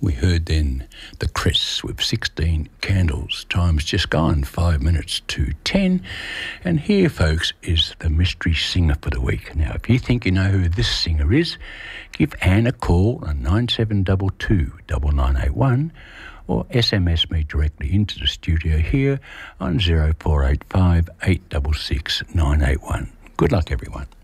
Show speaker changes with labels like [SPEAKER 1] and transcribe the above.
[SPEAKER 1] We heard then the Criss with 16 Candles. Time's just gone, 5 minutes to 10. And here, folks, is the mystery singer for the week. Now, if you think you know who this singer is, give Anne a call on 9722 9981 or SMS me directly into the studio here on 0485 866 981. Good luck, everyone.